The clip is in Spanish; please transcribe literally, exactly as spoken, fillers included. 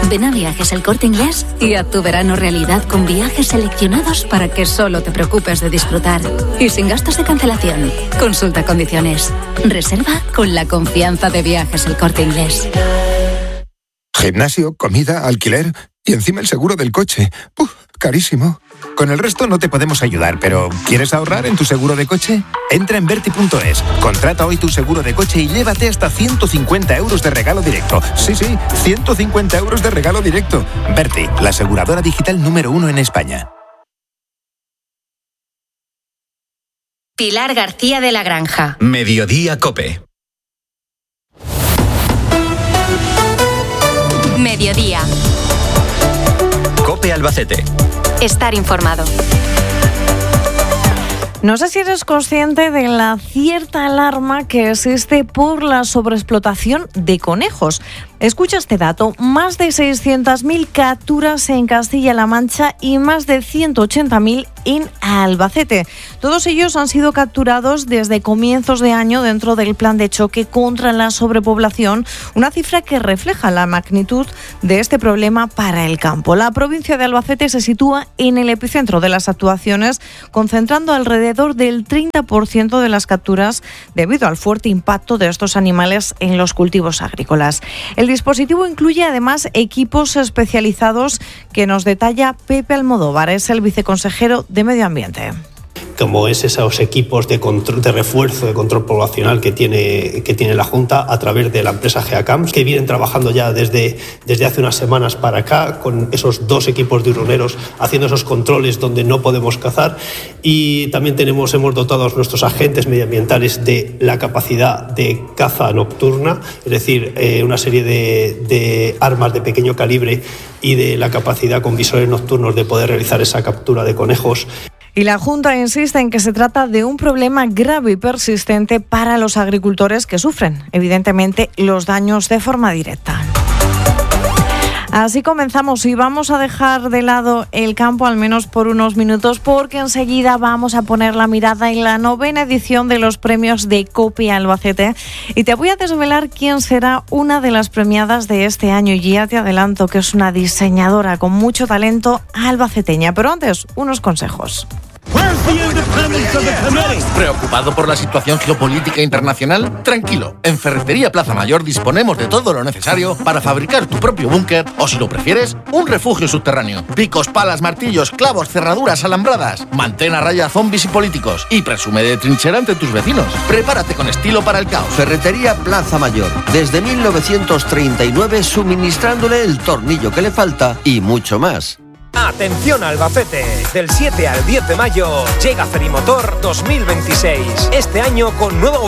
Ven a Viajes El Corte Inglés y haz tu verano realidad con viajes seleccionados para que solo te preocupes de disfrutar. Y sin gastos de cancelación. Consulta condiciones. Reserva con la confianza de Viajes El Corte Inglés. Gimnasio, comida, alquiler y encima el seguro del coche. ¡Uf! Carísimo. Con el resto no te podemos ayudar, pero ¿quieres ahorrar en tu seguro de coche? Entra en Berti punto es, contrata hoy tu seguro de coche y llévate hasta ciento cincuenta euros de regalo directo. Sí, sí, ciento cincuenta euros de regalo directo. Berti, la aseguradora digital número uno en España. Pilar García de la Granja. Mediodía COPE. Mediodía. COPE Albacete. Estar informado. No sé si eres consciente de la cierta alarma que existe por la sobreexplotación de conejos. Escucha este dato, más de seiscientas mil capturas en Castilla-La Mancha y más de ciento ochenta mil en Albacete. Todos ellos han sido capturados desde comienzos de año dentro del plan de choque contra la sobrepoblación, una cifra que refleja la magnitud de este problema para el campo. La provincia de Albacete se sitúa en el epicentro de las actuaciones, concentrando alrededor del treinta por ciento de las capturas debido al fuerte impacto de estos animales en los cultivos agrícolas. El dispositivo incluye además equipos especializados que nos detalla Pepe Almodóvar, es el viceconsejero de Medio Ambiente. Como es esos equipos de control, de refuerzo, de control poblacional que tiene, que tiene la Junta a través de la empresa Geacamps, que vienen trabajando ya desde, desde hace unas semanas para acá con esos dos equipos de hurroneros haciendo esos controles donde no podemos cazar, y también tenemos, hemos dotado a nuestros agentes medioambientales de la capacidad de caza nocturna, es decir, eh, una serie de, de armas de pequeño calibre y de la capacidad con visores nocturnos de poder realizar esa captura de conejos. Y la Junta insiste en que se trata de un problema grave y persistente para los agricultores que sufren, evidentemente, los daños de forma directa. Así comenzamos y vamos a dejar de lado el campo al menos por unos minutos porque enseguida vamos a poner la mirada en la novena edición de los premios de COPE Albacete y te voy a desvelar quién será una de las premiadas de este año y ya te adelanto que es una diseñadora con mucho talento albaceteña, pero antes unos consejos. ¿Preocupado por la situación geopolítica internacional? Tranquilo, en Ferretería Plaza Mayor disponemos de todo lo necesario para fabricar tu propio búnker o, si lo prefieres, un refugio subterráneo. Picos, palas, martillos, clavos, cerraduras, alambradas. Mantén a raya zombies y políticos y presume de trinchera ante tus vecinos. Prepárate con estilo para el caos. Ferretería Plaza Mayor, desde mil novecientos treinta y nueve suministrándole el tornillo que le falta y mucho más. Atención Albacete, del siete al diez de mayo llega Ferimotor dos mil veintiséis. Este año con nuevo